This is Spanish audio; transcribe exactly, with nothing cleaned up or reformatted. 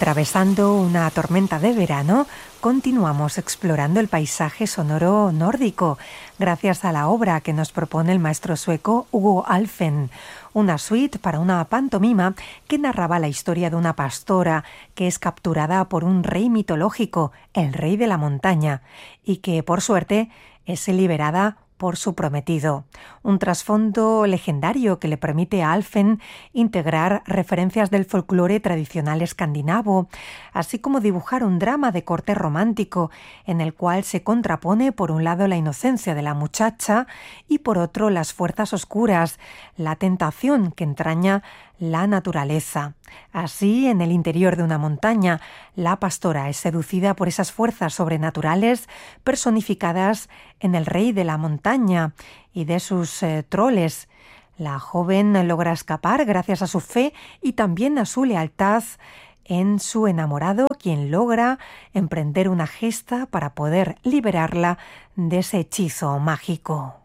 Atravesando una tormenta de verano, continuamos explorando el paisaje sonoro nórdico, gracias a la obra que nos propone el maestro sueco Hugo Alfvén, una suite para una pantomima que narraba la historia de una pastora que es capturada por un rey mitológico, el rey de la montaña, y que, por suerte, es liberada por su prometido. Un trasfondo legendario que le permite a Alfvén integrar referencias del folclore tradicional escandinavo, así como dibujar un drama de corte romántico en el cual se contrapone por un lado la inocencia de la muchacha y por otro las fuerzas oscuras, la tentación que entraña la naturaleza. Así, en el interior de una montaña, la pastora es seducida por esas fuerzas sobrenaturales personificadas en el rey de la montaña y de sus eh, troles. La joven logra escapar gracias a su fe y también a su lealtad en su enamorado, quien logra emprender una gesta para poder liberarla de ese hechizo mágico.